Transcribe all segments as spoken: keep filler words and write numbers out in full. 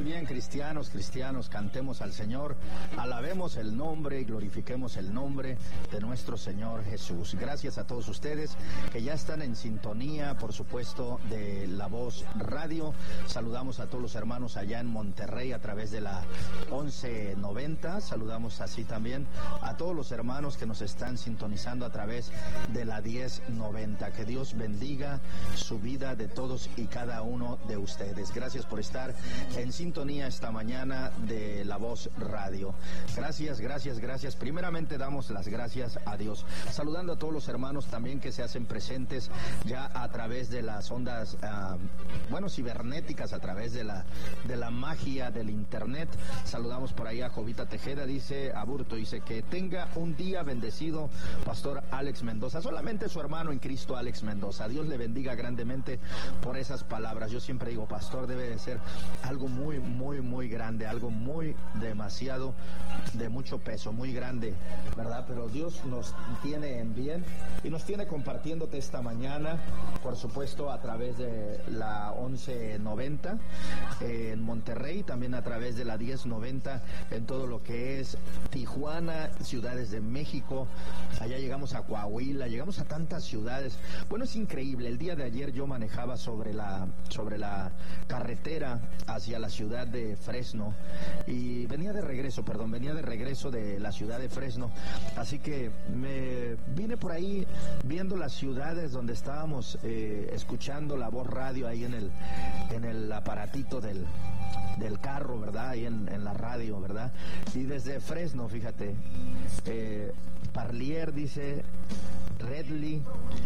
muy bien, cristianos, cristianos, cantemos al Señor, alabemos el nombre y glorifiquemos el nombre de nuestro Señor Jesús. Gracias a todos ustedes que ya están en sintonía, por supuesto, de La Voz Radio. Saludamos a todos los hermanos allá en Monterrey a través de la once noventa. Saludamos así también a todos los hermanos que nos están sintonizando a través de la diez noventa. Que Dios bendiga su vida de todos y cada uno de ustedes. Gracias por estar en sintonía esta mañana de La Voz Radio. Gracias, gracias, gracias. Primeramente damos las gracias a Dios. Saludando a todos los hermanos también que se hacen presentes ya a través de las ondas, uh, bueno, cibernéticas, a través de la, de la magia del internet. Saludamos por ahí a Jovita Tejeda, dice, Aburto, dice que tenga un día bendecido, Pastor Alex Mendoza. Solamente su hermano en Cristo, Alex Mendoza. Dios le bendiga grandemente por esas palabras. Yo siempre digo, pastor, debe de ser algo muy, muy, muy grande, algo muy demasiado, de mucho peso, muy grande, ¿verdad? Pero Dios nos tiene en bien y nos tiene compartiéndote esta mañana, por supuesto, a través de la once noventa eh, en Monterrey, también a través de la diez noventa en todo lo que es Tijuana, ciudades de México. Allá llegamos a Coahuila, llegamos a tantas ciudades. Bueno, es increíble. El día de ayer yo manejaba sobre la, sobre la carretera hacia la ciudad de Fresno y venía de regreso, perdón, venía de regreso de la ciudad de Fresno, así que me vine por ahí viendo las ciudades donde estábamos eh, escuchando La Voz Radio ahí en el, en el aparatito del, del carro, ¿verdad? Ahí en, en la radio, ¿verdad? Y desde Fresno, fíjate, eh, Parlier dice, Redley,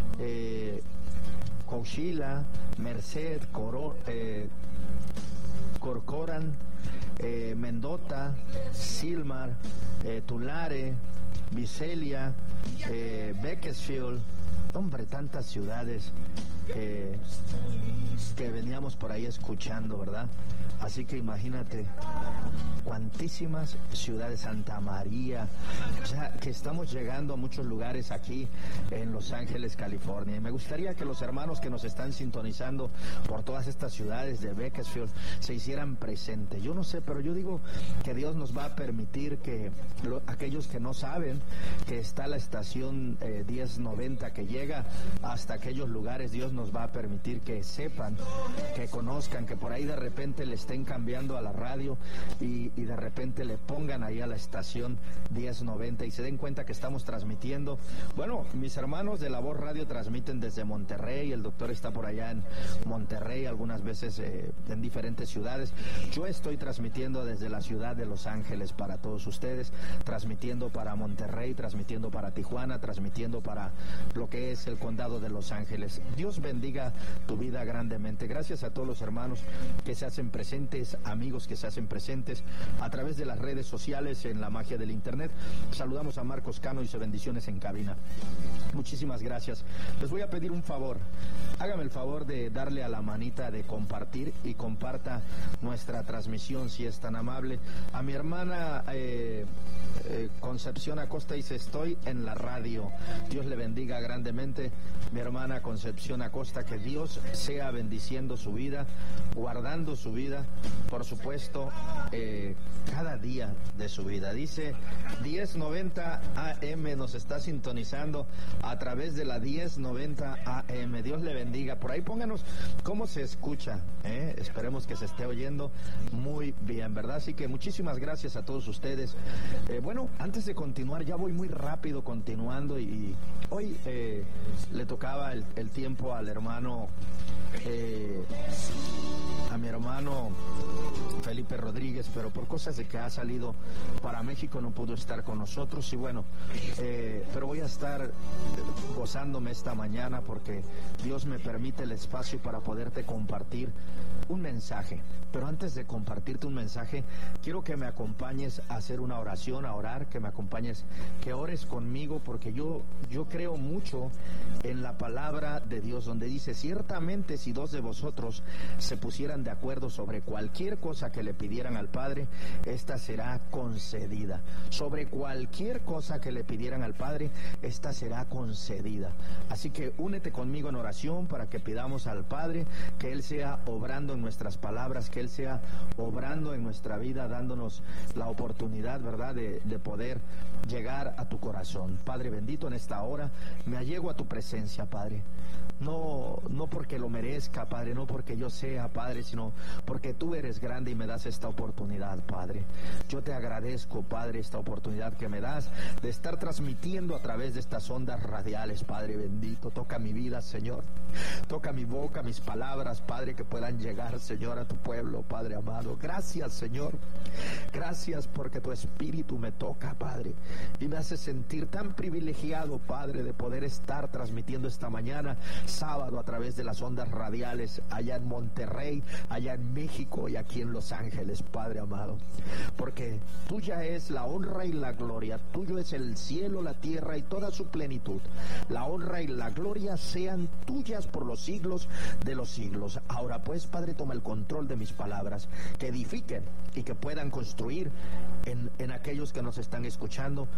eh, Coachella, Merced, Coro, eh, Corcoran, eh, Mendota, Silmar, eh, Tulare, Visalia, eh, Bakersfield. Hombre, tantas ciudades que, que veníamos por ahí escuchando, ¿verdad? Así que imagínate, cuantísimas ciudades, Santa María, o sea, que estamos llegando a muchos lugares aquí en Los Ángeles, California. Y me gustaría que los hermanos que nos están sintonizando por todas estas ciudades de Bakersfield se hicieran presentes. Yo no sé, pero yo digo que Dios nos va a permitir que lo, aquellos que no saben que está la estación eh, diez noventa que llega hasta aquellos lugares, Dios nos va a permitir que sepan, que conozcan, que por ahí de repente le estén cambiando a la radio y, y de repente le pongan ahí a la estación diez noventa y se den cuenta que estamos transmitiendo. Bueno, mis hermanos de La Voz Radio transmiten desde Monterrey, el doctor está por allá en Monterrey, algunas veces eh, en diferentes ciudades. Yo estoy transmitiendo desde la ciudad de Los Ángeles para todos ustedes, transmitiendo para Monterrey, transmitiendo para Tijuana, transmitiendo para lo que es el condado de Los Ángeles. Dios bendiga tu vida grandemente. Gracias a todos los hermanos que se hacen presentes, amigos que se hacen presentes a través de las redes sociales, en la magia del internet. Saludamos a Marcos Cano y dice bendiciones en cabina. Muchísimas gracias. Les voy a pedir un favor. Hágame el favor de darle a la manita de compartir y comparta nuestra transmisión si es tan amable. A mi hermana eh, eh, Concepción Acosta dice estoy en la radio. Dios le bendiga grandemente. Mi hermana Concepción Acosta, que Dios sea bendiciendo su vida, guardando su vida, por supuesto, eh, cada día de su vida. Dice diez noventa A M, nos está sintonizando a través de la diez noventa A M. Dios le bendiga. Por ahí pónganos cómo se escucha, ¿eh? Esperemos que se esté oyendo muy bien, ¿verdad? Así que muchísimas gracias a todos ustedes. Eh, bueno, antes de continuar, ya voy muy rápido continuando y, y hoy eh, le tocaba el, el tiempo al hermano, eh, a mi hermano Felipe Rodríguez, pero por cosas de que ha salido para México no pudo estar con nosotros y bueno, eh, pero voy a estar gozándome esta mañana porque Dios me permite el espacio para poderte compartir un mensaje. Pero antes de compartirte un mensaje, quiero que me acompañes a hacer una oración, a orar, que me acompañes, que ores conmigo, porque yo, yo creo mucho en la palabra de Dios, donde dice, ciertamente si dos de vosotros se pusieran de acuerdo sobre cualquier cosa que le pidieran al Padre, esta será concedida. Sobre cualquier cosa que le pidieran al Padre, esta será concedida. Así que únete conmigo en oración para que pidamos al Padre que Él sea obrando en en nuestras palabras, que Él sea obrando en nuestra vida, dándonos la oportunidad, ¿verdad?, de, de poder llegar a tu corazón. Padre bendito, en esta hora me allego a tu presencia, Padre. No, no porque lo merezca, Padre, no porque yo sea, Padre, sino porque tú eres grande y me das esta oportunidad, Padre. Yo te agradezco, Padre, esta oportunidad que me das de estar transmitiendo a través de estas ondas radiales, Padre bendito. Toca mi vida, Señor. Toca mi boca, mis palabras, Padre, que puedan llegar, Señor, a tu pueblo, Padre amado. Gracias, Señor. Gracias porque tu Espíritu me toca, Padre, y me hace sentir tan privilegiado, Padre, de poder estar transmitiendo esta mañana sábado a través de las ondas radiales allá en Monterrey, allá en México y aquí en Los Ángeles, Padre amado, porque tuya es la honra y la gloria, tuyo es el cielo, la tierra y toda su plenitud. La honra y la gloria sean tuyas por los siglos de los siglos. Ahora pues, Padre, toma el control de mis palabras, que edifiquen y que puedan construir en, en aquellos que nos están escuchando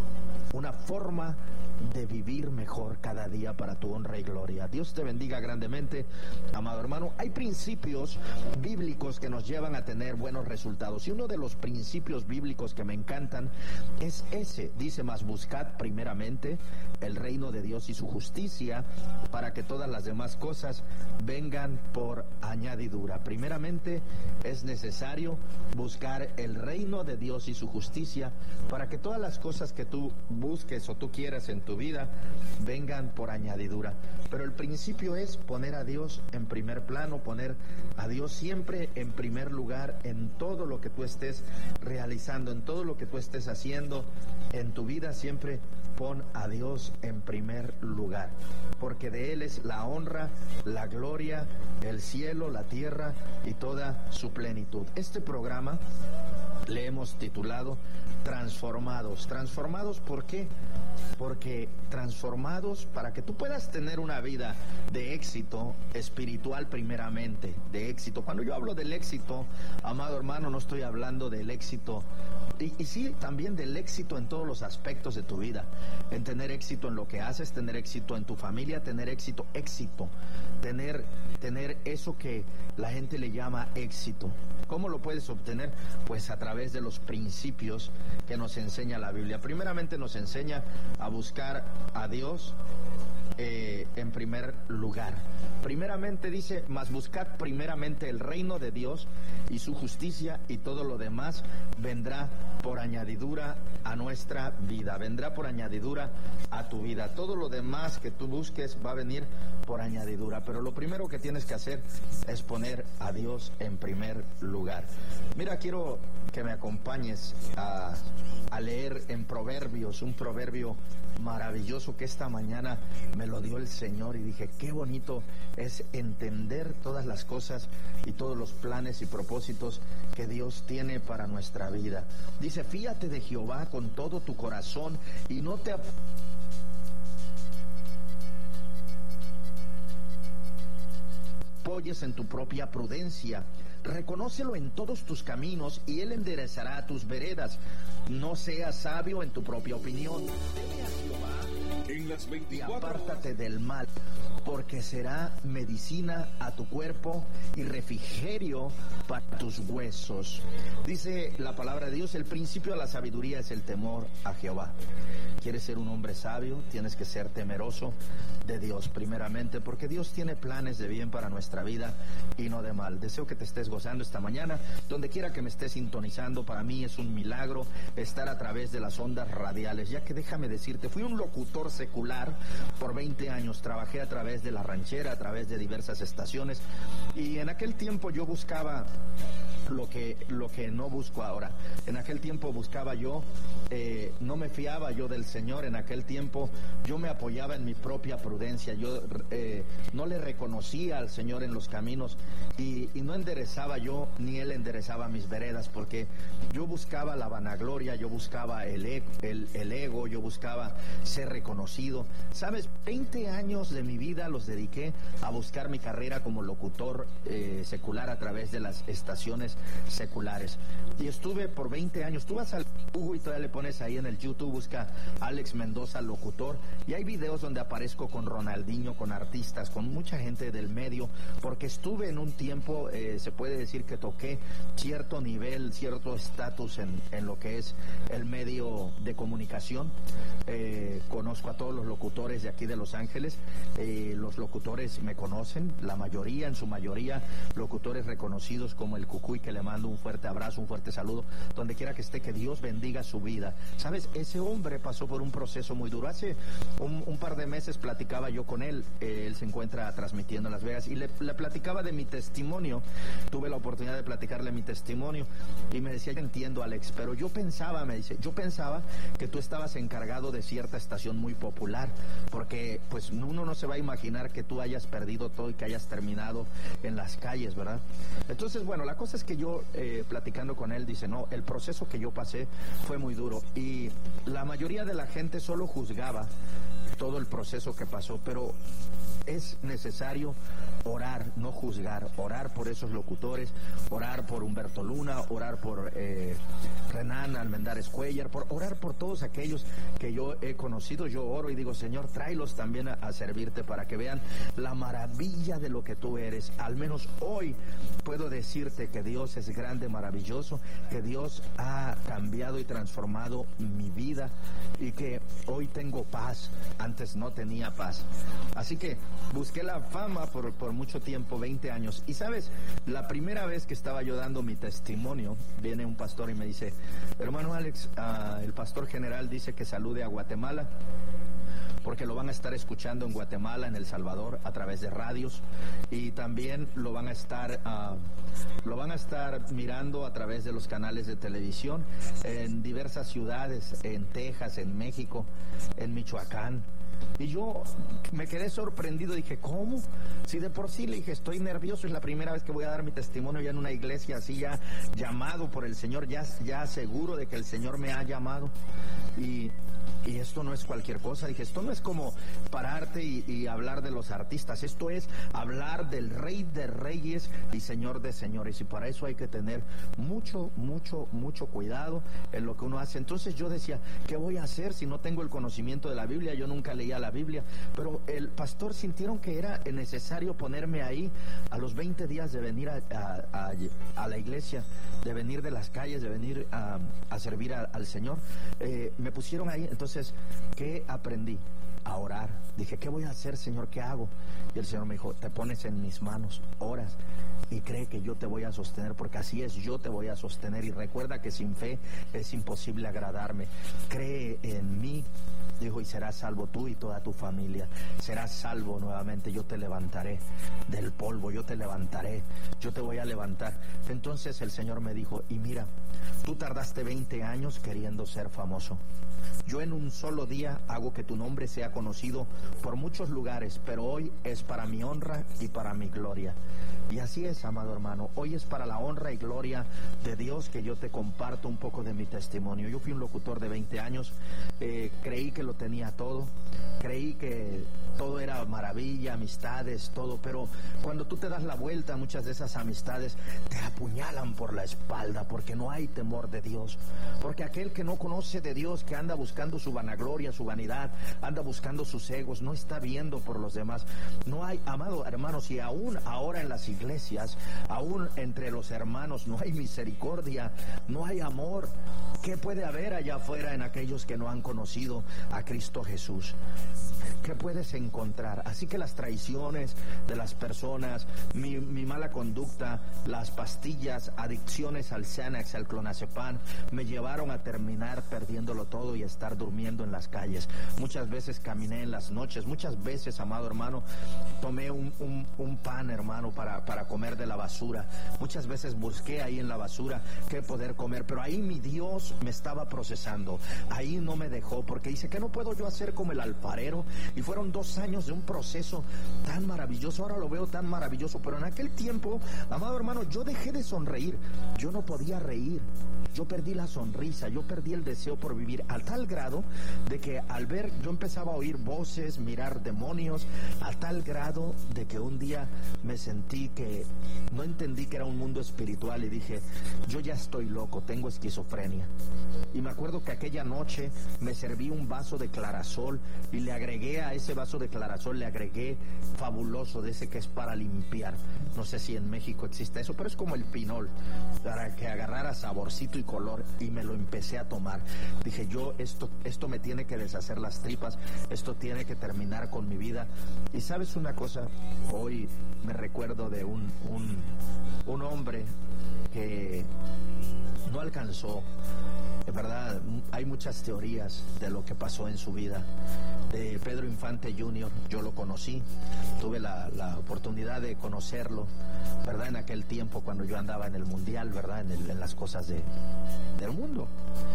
una forma de vivir mejor cada día para tu honra y gloria. Dios te bendiga grandemente, amado hermano. Hay principios bíblicos que nos llevan a tener buenos resultados, y uno de los principios bíblicos que me encantan es ese. Dice: mas buscad primeramente el reino de Dios y su justicia, para que todas las demás cosas vengan por añadidura. Primeramente es necesario buscar el reino de Dios y su justicia, para que todas las cosas que tú busques o tú quieras en tu vida vengan por añadidura. Pero el principio es poner a Dios en primer plano, poner a Dios siempre en primer lugar en todo lo que tú estés realizando, en todo lo que tú estés haciendo en tu vida. Siempre pon a Dios en primer lugar, porque de Él es la honra, la gloria, el cielo, la tierra y toda su plenitud. Este programa le hemos titulado Transformados. Transformados, ¿por qué? Porque transformados para que tú puedas tener una vida de éxito espiritual, primeramente, de éxito. Cuando yo hablo del éxito, amado hermano, no estoy hablando del éxito, y, y sí, también del éxito en todos los aspectos de tu vida, en tener éxito en lo que haces, tener éxito en tu familia, tener éxito, éxito, tener, tener eso que la gente le llama éxito. ¿Cómo lo puedes obtener? Pues a través de los principios que nos enseña la Biblia. Primeramente nos enseña a buscar a Dios eh, en primer lugar. Primeramente dice: mas buscad primeramente el reino de Dios y su justicia, y todo lo demás vendrá por añadidura a nuestra vida, vendrá por añadidura a tu vida. Todo lo demás que tú busques va a venir por añadidura, pero lo primero que tienes que hacer es poner a Dios en primer lugar. Mira, quiero que me acompañes a, a leer en Proverbios, un proverbio maravilloso que esta mañana me lo dio el Señor, y dije: qué bonito es entender todas las cosas y todos los planes y propósitos que Dios tiene para nuestra vida. Dice: fíate de Jehová con todo tu corazón y no te apoyes en tu propia prudencia. Reconócelo en todos tus caminos y Él enderezará tus veredas. No seas sabio en tu propia opinión. Teme a Jehová en las veinticuatro y apártate del mal, porque será medicina a tu cuerpo y refrigerio para tus huesos. Dice la palabra de Dios: el principio de la sabiduría es el temor a Jehová. ¿Quieres ser un hombre sabio? Tienes que ser temeroso de Dios primeramente, porque Dios tiene planes de bien para nuestra vida y no de mal. Deseo que te estés gozando esta mañana, donde quiera que me estés sintonizando. Para mí es un milagro estar a través de las ondas radiales, ya que déjame decirte, fui un locutor secular por veinte años, trabajé a través de La Ranchera, a través de diversas estaciones, y en aquel tiempo yo buscaba lo que, lo que no busco ahora. En aquel tiempo buscaba yo, eh, no me fiaba yo del Señor. En aquel tiempo yo me apoyaba en mi propia prudencia, yo eh, no le reconocía al Señor en los caminos, y, y no enderezaba yo, ni Él enderezaba mis veredas, porque yo buscaba la vanagloria, yo buscaba el, e el, el ego, yo buscaba ser reconocido. ¿Sabes? veinte años de mi vida los dediqué a buscar mi carrera como locutor eh, secular a través de las estaciones seculares. Y estuve por veinte años. Tú vas al Google y todavía le pones ahí en el YouTube, busca Alex Mendoza locutor, y hay videos donde aparezco con Ronaldinho, con artistas, con mucha gente del medio, porque estuve en un tiempo, eh, se puede decir que toqué cierto nivel, cierto estatus en, en lo que es el medio de comunicación. Eh, conozco a todos los locutores de aquí de Los Ángeles. Eh, los locutores me conocen, la mayoría, en su mayoría, locutores reconocidos como el Cucuy, que le mando un fuerte abrazo, un fuerte saludo, donde quiera que esté, que Dios bendiga su vida. ¿Sabes? Ese hombre pasó por un proceso muy duro. Hace un, un par de meses platicaba yo con él, eh, él se encuentra transmitiendo en Las Vegas, y le, le platicaba de mi testimonio. Tuve la oportunidad de platicarle mi testimonio, y me decía, yo entiendo, Alex, pero yo pensaba, me dice, yo pensaba que tú estabas encargado de cierta estación muy popular, porque pues uno no se va a imaginar que tú hayas perdido todo y que hayas terminado en las calles, ¿verdad? Entonces, bueno, la cosa es que yo, eh, platicando con él, dice, no, el proceso que yo pasé fue muy duro, y la mayoría de la gente solo juzgaba todo el proceso que pasó, pero es necesario orar, no juzgar, orar por esos locutores, orar por Humberto Luna, orar por eh, Renan Almendares Cuellar, por orar por todos aquellos que yo he conocido. Yo oro y digo, Señor, tráelos también a, a servirte, para que vean la maravilla de lo que tú eres. Al menos hoy puedo decirte que Dios es grande, maravilloso, que Dios ha cambiado y transformado mi vida, y que hoy tengo paz. Antes no tenía paz. Así que busqué la fama por, por mucho tiempo, veinte años. Y sabes, la primera vez que estaba yo dando mi testimonio, viene un pastor y me dice, hermano Alex, uh, el pastor general dice que salude a Guatemala, porque lo van a estar escuchando en Guatemala, en El Salvador, a través de radios, y también lo van a estar uh, lo van a estar mirando a través de los canales de televisión en diversas ciudades, en Texas, en México, en Michoacán. Y yo me quedé sorprendido, dije, ¿cómo? Si de por sí le dije, estoy nervioso, es la primera vez que voy a dar mi testimonio ya en una iglesia así, ya llamado por el Señor, ya, ya seguro de que el Señor me ha llamado. Y... Y esto no es cualquier cosa. Dije, esto no es como pararte y, y hablar de los artistas. Esto es hablar del Rey de Reyes y Señor de Señores. Y para eso hay que tener mucho, mucho, mucho cuidado en lo que uno hace. Entonces yo decía, ¿qué voy a hacer si no tengo el conocimiento de la Biblia? Yo nunca leía la Biblia. Pero el pastor sintieron que era necesario ponerme ahí a los veinte días de venir a, a, a, a la iglesia, de venir de las calles, de venir a, a servir a, al Señor. Eh, me pusieron ahí. Entonces, Entonces, ¿qué aprendí? A orar. Dije, ¿qué voy a hacer, Señor? ¿Qué hago? Y el Señor me dijo, te pones en mis manos, oras, y cree que yo te voy a sostener, porque así es, yo te voy a sostener. Y recuerda que sin fe es imposible agradarme. Cree en mí, dijo, y serás salvo tú y toda tu familia. Serás salvo nuevamente, yo te levantaré del polvo, yo te levantaré, yo te voy a levantar. Entonces el Señor me dijo, y mira, tú tardaste veinte años queriendo ser famoso. Yo en un solo día hago que tu nombre sea conocido por muchos lugares, pero hoy es para mi honra y para mi gloria. Y así es, amado hermano, hoy es para la honra y gloria de Dios que yo te comparto un poco de mi testimonio. Yo fui un locutor de veinte años, eh, creí que lo tenía todo, creí que todo era maravilla, amistades, todo, pero cuando tú te das la vuelta, muchas de esas amistades te apuñalan por la espalda, porque no hay temor de Dios, porque aquel que no conoce de Dios, que anda buscando su vanagloria, su vanidad, anda buscando sus egos, no está viendo por los demás. No hay, amado hermano, si aún ahora en las iglesias, aún entre los hermanos no hay misericordia, no hay amor, ¿qué puede haber allá afuera en aquellos que no han conocido a Cristo Jesús? ¿Qué puedes encontrar? Así que las traiciones de las personas, mi, mi mala conducta, las pastillas, adicciones al Xanax, al clonazepam, me llevaron a terminar perdiéndolo todo y estar durmiendo en las calles. Muchas veces caminé en las noches, muchas veces, amado hermano, tomé un, un, un pan, hermano, para, para comer de la basura. Muchas veces busqué ahí en la basura qué poder comer, pero ahí mi Dios me estaba procesando. Ahí no me dejó, porque dice, ¿qué no puedo yo hacer como el alfarero y fueron dos años de un proceso tan maravilloso. Ahora lo veo tan maravilloso, pero en aquel tiempo, amado hermano, yo dejé de sonreír. Yo no podía reír. Yo perdí la sonrisa, yo perdí el deseo por vivir, a tal grado de que al ver, yo empezaba a oír voces, mirar demonios, a tal grado de que un día me sentí que no entendí que era un mundo espiritual y dije, yo ya estoy loco, tengo esquizofrenia. Y me acuerdo que aquella noche me serví un vaso de Clarasol y le agregué a ese vaso de Clarasol, le agregué Fabuloso, de ese que es para limpiar. No sé si en México existe eso, pero es como el Pinol, para que agarrara saborcito y color, y me lo empecé a tomar. Dije, yo, esto, esto me tiene que deshacer las tripas, esto tiene que terminar con mi vida. Y sabes una cosa, hoy me recuerdo de un, un, un hombre que no alcanzó, de verdad, hay muchas teorías de lo que pasó en su vida. De Pedro Infante junior, yo lo conocí, tuve la, la oportunidad de conocerlo, ¿verdad? En aquel tiempo cuando yo andaba en el mundial, ¿verdad? En, el, en las cosas de, del mundo.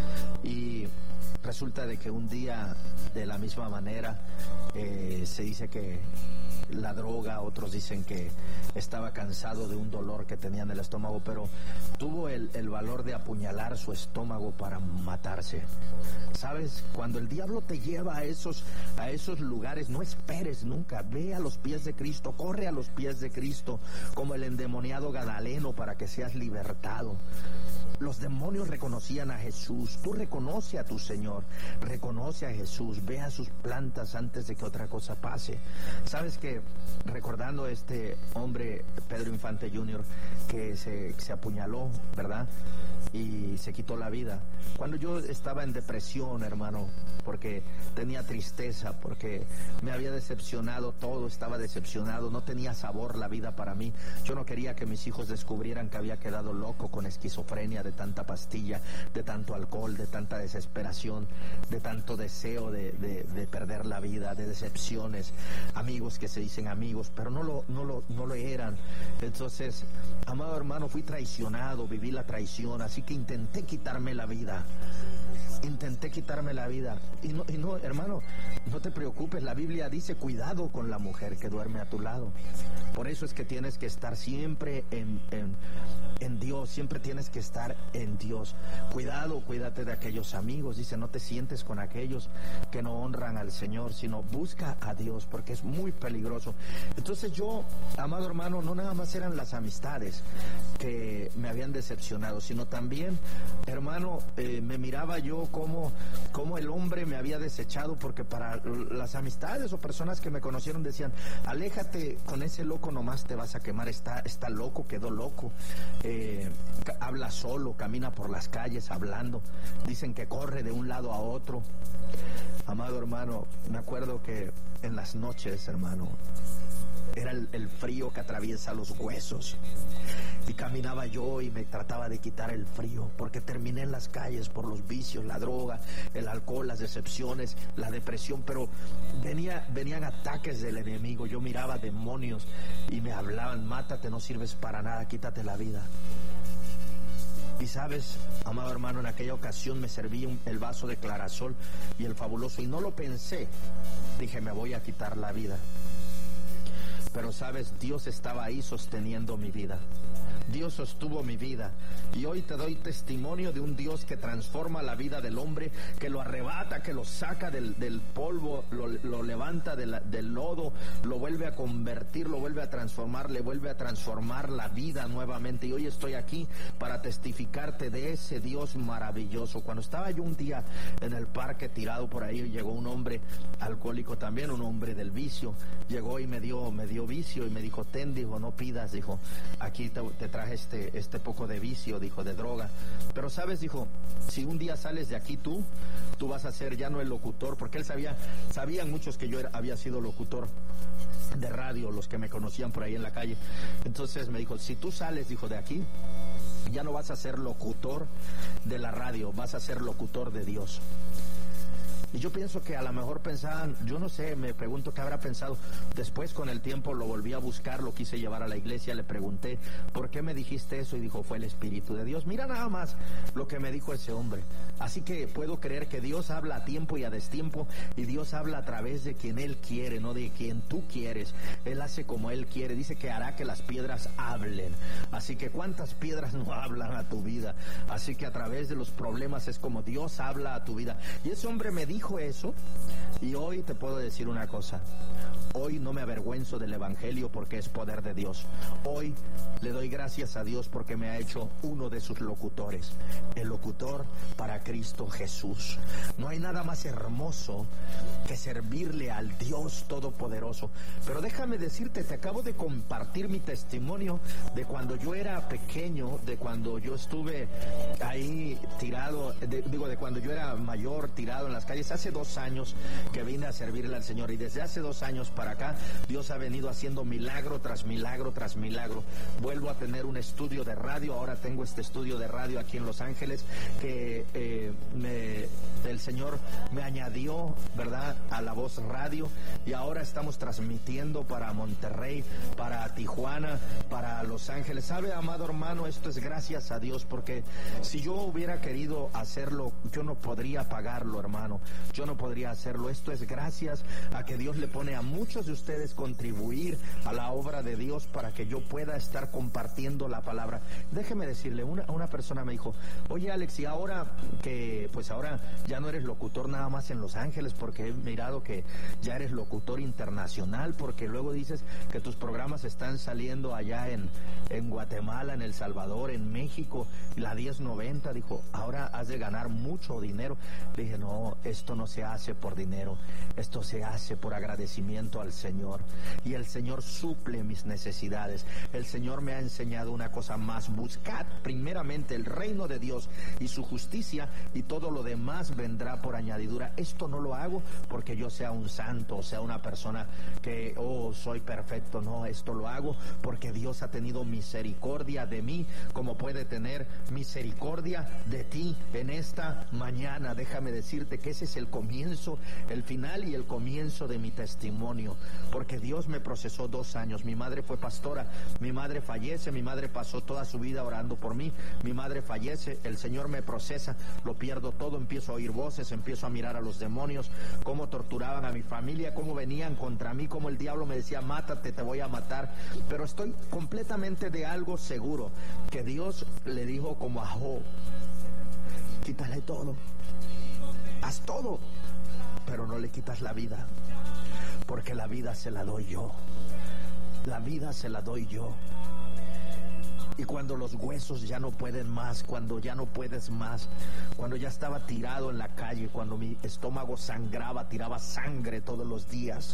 Y resulta de que un día, de la misma manera, eh, se dice que la droga, otros dicen que estaba cansado de un dolor que tenía en el estómago, pero tuvo el, el valor de apuñalar su estómago para matarse. ¿Sabes? Cuando el diablo te lleva a esos, a esos lugares, no esperes nunca, ve a los pies de Cristo, corre a los pies de Cristo, como el endemoniado Gadaleno, para que seas libertado. Los demonios reconocían a Jesús. Tú reconoce a tu Señor, reconoce a Jesús, ve a sus plantas antes de que otra cosa pase. Sabes que, recordando a este hombre, Pedro Infante junior, que se, se apuñaló, ¿verdad? Y se quitó la vida. Cuando yo estaba en depresión, hermano, porque tenía tristeza, porque me había decepcionado todo, estaba decepcionado, no tenía sabor la vida para mí. Yo no quería que mis hijos descubrieran que había quedado loco con esquizofrenia, de tanta pastilla, de tanto alcohol, de tanta desesperación, de tanto deseo de, de, de perder la vida, de decepciones, amigos que se dicen amigos, pero no lo, no lo, no lo eran. Entonces, amado hermano, fui traicionado, viví la traición, así que intenté quitarme la vida. Intenté quitarme la vida. Y no, y no, hermano, no te preocupes, la Biblia dice, cuidado con la mujer que duerme a tu lado. Por eso es que tienes que estar siempre en, en, en Dios, siempre tienes que estar en Dios. Cuidado, cuídate de aquellos amigos, dice, no te sientes con aquellos que no honran al Señor, sino busca a Dios, porque es muy peligroso. Entonces yo, amado hermano, no nada más eran las amistades que me habían decepcionado, sino también, hermano, eh, me miraba yo como, como el hombre me había desechado, porque para las amistades o personas que me conocieron decían, aléjate, con ese loco nomás te vas a quemar, está, está loco, quedó loco, eh, habla solo, camina por las calles hablando, dicen que corre de un lado a otro. Amado hermano, me acuerdo que en las noches, hermano, era el, el frío que atraviesa los huesos. Y caminaba yo y me trataba de quitar el frío, porque terminé en las calles por los vicios, la droga, el alcohol, las decepciones, la depresión, pero venía, venían ataques del enemigo. Yo miraba demonios y me hablaban, mátate, no sirves para nada, quítate la vida. Y sabes, amado hermano, en aquella ocasión me serví un, el vaso de Clarasol y el Fabuloso, y no lo pensé, dije, me voy a quitar la vida. Pero sabes, Dios estaba ahí sosteniendo mi vida. Dios sostuvo mi vida, y hoy te doy testimonio de un Dios que transforma la vida del hombre, que lo arrebata, que lo saca del, del polvo, lo, lo levanta de la, del lodo, lo vuelve a convertir, lo vuelve a transformar, le vuelve a transformar la vida nuevamente. Y hoy estoy aquí para testificarte de ese Dios maravilloso. Cuando estaba yo un día en el parque tirado por ahí, llegó un hombre alcohólico también, un hombre del vicio, llegó y me dio, me dio vicio y me dijo, ten, dijo, no pidas, dijo, aquí te, te traje este, este poco de vicio, dijo, de droga, pero sabes, dijo, si un día sales de aquí tú, tú vas a ser ya no el locutor, porque él sabía, sabían muchos que yo era, había sido locutor de radio, los que me conocían por ahí en la calle. Entonces me dijo, si tú sales, dijo, de aquí, ya no vas a ser locutor de la radio, vas a ser locutor de Dios. Y yo pienso que a lo mejor pensaban, yo no sé, me pregunto qué habrá pensado. Después con el tiempo lo volví a buscar, lo quise llevar a la iglesia, le pregunté, ¿por qué me dijiste eso? Y dijo, fue el Espíritu de Dios. Mira nada más lo que me dijo ese hombre. Así que puedo creer que Dios habla a tiempo y a destiempo, y Dios habla a través de quien Él quiere, no de quien tú quieres. Él hace como Él quiere, dice que hará que las piedras hablen. Así que ¿cuántas piedras no hablan a tu vida? Así que a través de los problemas es como Dios habla a tu vida. Y ese hombre me dijo eso, y hoy te puedo decir una cosa. Hoy no me avergüenzo del Evangelio porque es poder de Dios. Hoy le doy gracias a Dios porque me ha hecho uno de sus locutores, el locutor para Cristo Jesús. No hay nada más hermoso que servirle al Dios Todopoderoso. Pero déjame decirte, te acabo de compartir mi testimonio de cuando yo era pequeño, de cuando yo estuve ahí tirado, de, digo, de cuando yo era mayor, tirado en las calles. Hace dos años que vine a servirle al Señor, y desde hace dos años para acá Dios ha venido haciendo milagro tras milagro tras milagro. Vuelvo a tener un estudio de radio. Ahora tengo este estudio de radio aquí en Los Ángeles que eh, me, el Señor me añadió, ¿verdad?, a La Voz Radio, y ahora estamos transmitiendo para Monterrey, para Tijuana, para Los Ángeles. ¿Sabe, amado hermano? Esto es gracias a Dios, porque si yo hubiera querido hacerlo, yo no podría pagarlo, hermano. Yo no podría hacerlo. Esto es gracias a que Dios le pone a muchos de ustedes contribuir a la obra de Dios para que yo pueda estar compartiendo la palabra. Déjeme decirle, una, una persona me dijo, oye Alex, y ahora que, pues ahora ya no eres locutor nada más en Los Ángeles, porque he mirado que ya eres locutor internacional, porque luego dices que tus programas están saliendo allá en, en Guatemala, en El Salvador, en México, la diez noventa, dijo, ahora has de ganar mucho dinero. Le dije, no, esto no se hace por dinero, esto se hace por agradecimiento al Señor, y el Señor suple mis necesidades. El Señor me ha enseñado una cosa más: buscad primeramente el reino de Dios y su justicia, y todo lo demás vendrá por añadidura. Esto no lo hago porque yo sea un santo, o sea una persona que, oh, soy perfecto. No, esto lo hago porque Dios ha tenido misericordia de mí, como puede tener misericordia de ti en esta mañana. Déjame decirte que ese es el comienzo, el final y el comienzo de mi testimonio, porque Dios me procesó dos años. Mi madre fue pastora, mi madre fallece, mi madre pasó toda su vida orando por mí, mi madre fallece, el Señor me procesa, lo pierdo todo, empiezo a oír voces, empiezo a mirar a los demonios, cómo torturaban a mi familia, cómo venían contra mí, cómo el diablo me decía, mátate, te voy a matar. Pero estoy completamente de algo seguro, que Dios le dijo como a Job, quítale todo, haz todo, pero no le quitas la vida, porque la vida se la doy yo, la vida se la doy yo. Y cuando los huesos ya no pueden más, cuando ya no puedes más, cuando ya estaba tirado en la calle, cuando mi estómago sangraba, tiraba sangre todos los días.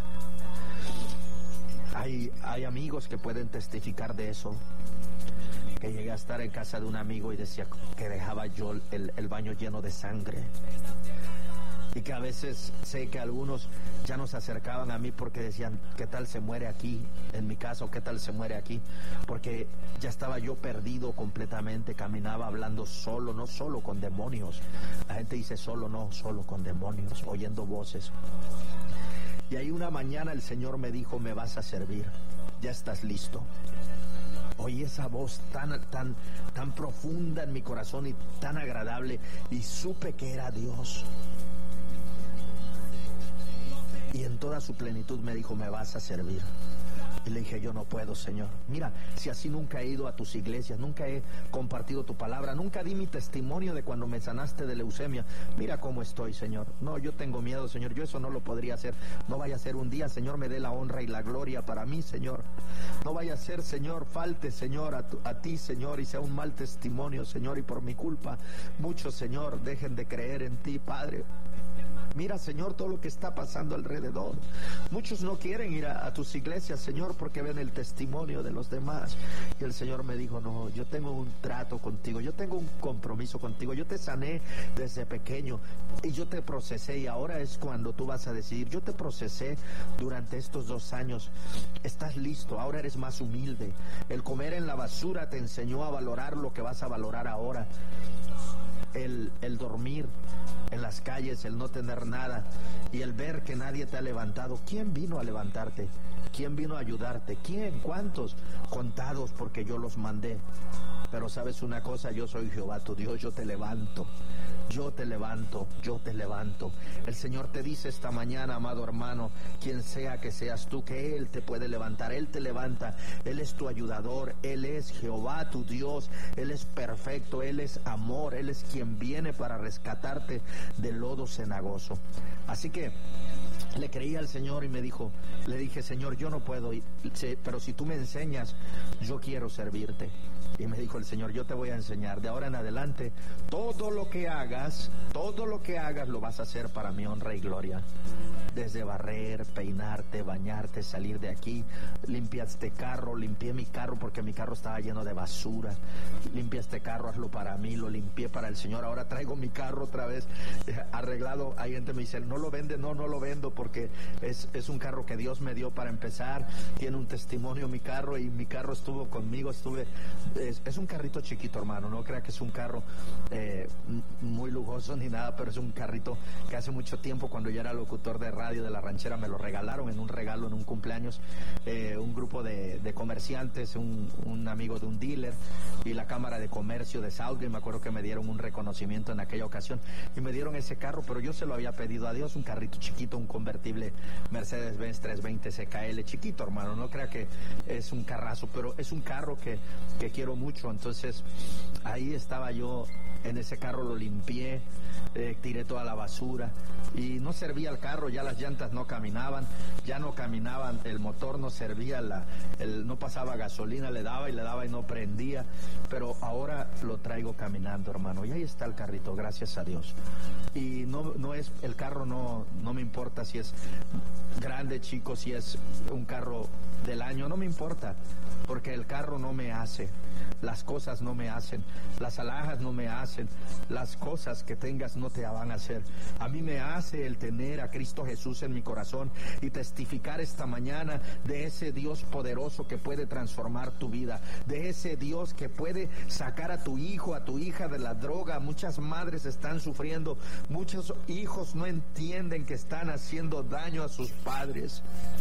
Hay, hay amigos que pueden testificar de eso, que llegué a estar en casa de un amigo y decía que dejaba yo el, el baño lleno de sangre. Y que a veces sé que algunos ya no se acercaban a mí porque decían, ¿qué tal se muere aquí? En mi caso, ¿qué tal se muere aquí? Porque ya estaba yo perdido completamente, caminaba hablando solo, no solo con demonios. La gente dice solo, no, solo con demonios, oyendo voces. Y ahí una mañana el Señor me dijo, me vas a servir, ya estás listo. Oí esa voz tan, tan, tan profunda en mi corazón y tan agradable, y supe que era Dios. Y en toda su plenitud me dijo, me vas a servir. Y le dije, yo no puedo, Señor. Mira, si así nunca he ido a tus iglesias, nunca he compartido tu palabra, nunca di mi testimonio de cuando me sanaste de leucemia. Mira cómo estoy, Señor. No, yo tengo miedo, Señor. Yo eso no lo podría hacer. No vaya a ser un día, Señor, me dé la honra y la gloria para mí, Señor. No vaya a ser, Señor, falte, Señor, a, tu, a ti, Señor, y sea un mal testimonio, Señor, y por mi culpa muchos, Señor, dejen de creer en ti, Padre. Mira, Señor, todo lo que está pasando alrededor. Muchos no quieren ir a, a tus iglesias, Señor, porque ven el testimonio de los demás. Y el Señor me dijo, no, yo tengo un trato contigo, yo tengo un compromiso contigo, yo te sané desde pequeño y yo te procesé, y ahora es cuando tú vas a decidir. Yo te procesé durante estos dos años, estás listo, ahora eres más humilde. El comer en la basura te enseñó a valorar lo que vas a valorar ahora. el, el dormir en las calles, el no tener nada y el ver que nadie te ha levantado. ¿Quién vino a levantarte? ¿Quién vino a ayudarte? ¿Quién? ¿Cuántos? Contados, porque yo los mandé. Pero sabes una cosa, yo soy Jehová tu Dios, yo te levanto, yo te levanto, yo te levanto. El Señor te dice esta mañana, amado hermano, quien sea que seas tú, que Él te puede levantar, Él te levanta, Él es tu ayudador, Él es Jehová tu Dios, Él es perfecto, Él es amor, Él es quien viene para rescatarte del lodo cenagoso. Así que le creí al Señor y me dijo, le dije, Señor, yo no puedo, pero si tú me enseñas, yo quiero servirte. Y me dijo el Señor, yo te voy a enseñar, de ahora en adelante, todo lo que hagas, todo lo que hagas lo vas a hacer para mi honra y gloria. Desde barrer, peinarte, bañarte, salir de aquí, limpia este carro, limpié mi carro porque mi carro estaba lleno de basura, limpia este carro, hazlo para mí, lo limpié para el Señor, ahora traigo mi carro otra vez eh, arreglado. Hay gente que me dice, no lo vende, no, no lo vendo porque es, es un carro que Dios me dio para empezar, tiene un testimonio mi carro y mi carro estuvo conmigo, estuve, es, es un carrito chiquito, hermano, no crea que es un carro eh, muy lujoso ni nada, pero es un carrito que hace mucho tiempo, cuando yo era locutor de radio de La Ranchera, me lo regalaron en un regalo, en un cumpleaños, eh, un grupo de, de comerciantes, un, un amigo de un dealer y la Cámara de Comercio de Southgate. Me acuerdo que me dieron un reconocimiento en aquella ocasión y me dieron ese carro, pero yo se lo había pedido a Dios, un carrito chiquito, un convertible Mercedes-Benz trescientos veinte C K L, chiquito, hermano, no crea que es un carrazo, pero es un carro que, que quiero mucho. Entonces ahí estaba yo en ese carro, lo limpié, eh, tiré toda la basura y no servía el carro, ya las llantas no caminaban, ya no caminaban, el motor no servía, la, el, no pasaba gasolina, le daba y le daba y no prendía, pero ahora lo traigo caminando, hermano, y ahí está el carrito, gracias a Dios. Y no, no es, el carro no, no me importa si es grande, chico, si es un carro del año, no me importa, porque el carro no me hace, las cosas no me hacen, las alhajas no me hacen, las cosas que tengas no te van a hacer. A mí me hace el tener a Cristo Jesús en mi corazón y testificar esta mañana de ese Dios poderoso que puede transformar tu vida, de ese Dios que puede sacar a tu hijo, a tu hija de la droga. Muchas madres están sufriendo, muchos hijos no entienden que están haciendo daño a sus padres,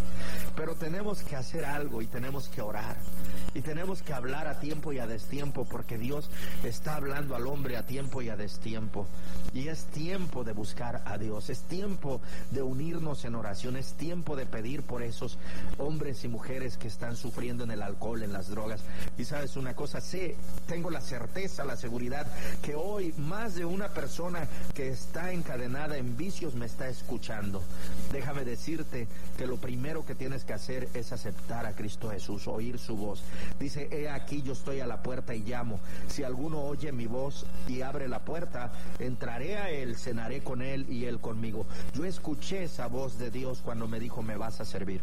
pero tenemos que hacer algo y tenemos que orar y tenemos que hablar a tiempo y a destiempo, porque Dios está hablando al hombre a tiempo y a destiempo, y es tiempo de buscar a Dios, es tiempo de unirnos en oración, es tiempo de pedir por esos hombres y mujeres que están sufriendo en el alcohol, en las drogas. Y sabes una cosa, sé, tengo la certeza, la seguridad que hoy más de una persona que está encadenada en vicios me está escuchando. Déjame decirte que lo primero que tienes que hacer es aceptar a Cristo Jesús, oír su voz. Dice, he aquí yo estoy a la puerta y llamo. Si alguno oye mi voz y abre la puerta, entraré a él, cenaré con él y él conmigo. Yo escuché esa voz de Dios cuando me dijo, me vas a servir.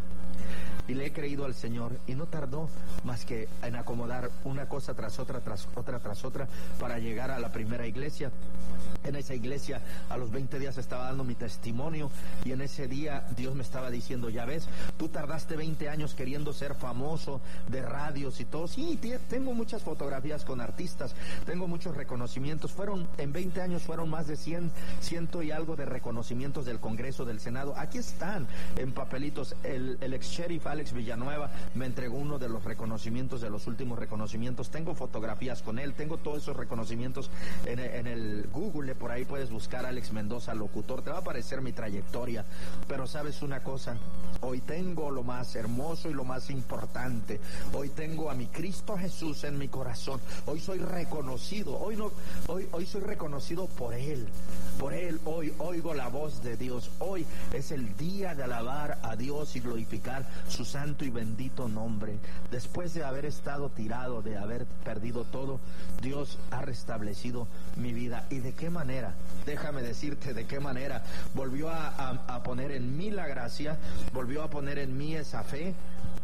Y le he creído al Señor, y no tardó más que en acomodar una cosa tras otra, tras otra, tras otra, para llegar a la primera iglesia. En esa iglesia, a los veinte días estaba dando mi testimonio, y en ese día Dios me estaba diciendo, ya ves, tú tardaste veinte años queriendo ser famoso de radios y todo. Sí, tengo muchas fotografías con artistas, tengo muchos reconocimientos. Fueron, en veinte años fueron más de cien, ciento y algo de reconocimientos del Congreso, del Senado. Aquí están en papelitos. El, el ex sheriff Alex Villanueva me entregó uno de los reconocimientos, de los últimos reconocimientos. Tengo fotografías con él, tengo todos esos reconocimientos en, en el Google. Por ahí puedes buscar Alex Mendoza, locutor, te va a aparecer mi trayectoria. Pero sabes una cosa, hoy tengo lo más hermoso y lo más importante. Hoy tengo a mi Cristo Jesús en mi corazón. Hoy soy reconocido, hoy no, hoy, hoy soy reconocido por Él. Por Él hoy oigo la voz de Dios. Hoy es el día de alabar a Dios y glorificar su santo y bendito nombre. Después de haber estado tirado, de haber perdido todo, Dios ha restablecido mi vida. ¿Y de qué manera? Déjame decirte de qué manera. Volvió a, a, a poner en mí la gracia, volvió a poner en mí esa fe,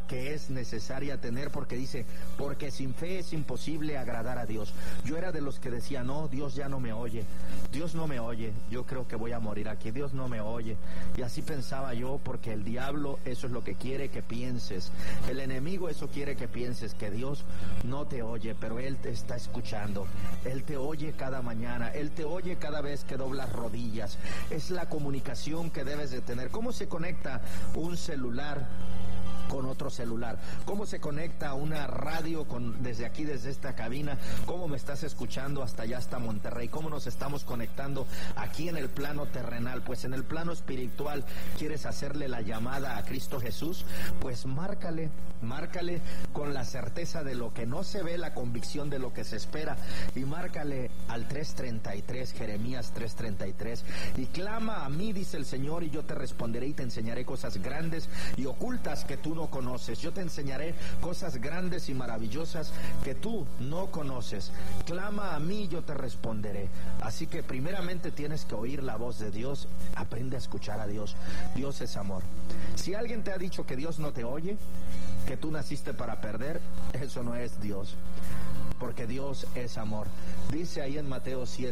que es necesaria tener, porque dice, porque sin fe es imposible agradar a Dios. Yo era de los que decía, no, Dios ya no me oye, Dios no me oye, yo creo que voy a morir aquí, Dios no me oye. Y así pensaba yo, porque el diablo eso es lo que quiere que pienses, el enemigo eso quiere que pienses, que Dios no te oye, pero Él te está escuchando, Él te oye cada mañana, Él te oye cada vez que doblas rodillas. Es la comunicación que debes de tener. ¿Cómo se conecta un celular con otro celular? ¿Cómo se conecta una radio con, desde aquí, desde esta cabina? ¿Cómo me estás escuchando hasta allá, hasta Monterrey? ¿Cómo nos estamos conectando aquí en el plano terrenal? Pues en el plano espiritual, ¿quieres hacerle la llamada a Cristo Jesús? Pues márcale, márcale con la certeza de lo que no se ve, la convicción de lo que se espera, y márcale al tres treinta y tres, Jeremías tres treinta y tres, y clama a mí, dice el Señor, y yo te responderé y te enseñaré cosas grandes y ocultas que tú no conoces. Yo te enseñaré cosas grandes y maravillosas que tú no conoces. Clama a mí, yo te responderé. Así que primeramente tienes que oír la voz de Dios. Aprende a escuchar a Dios. Dios es amor. Si alguien te ha dicho que Dios no te oye, que tú naciste para perder, eso no es Dios, porque Dios es amor. Dice ahí en Mateo siete,